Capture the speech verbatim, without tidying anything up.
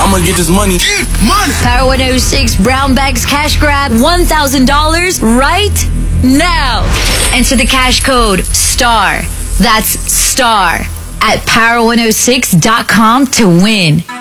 I'ma get this money. Get money! Power one oh six Brown Bags Cash Grab one thousand dollars right now. Enter the cash code STAR. That's STAR at power one oh six dot com to win.